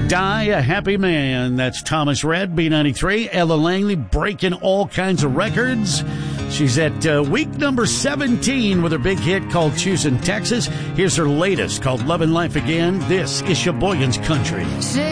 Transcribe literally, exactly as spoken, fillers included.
Die a Happy Man. That's Thomas Rhett, B ninety-three. Ella Langley breaking all kinds of records. She's at uh, week number seventeen with her big hit called Choosing Texas. Here's her latest called Lovin' Life Again. This is Sheboygan's Country.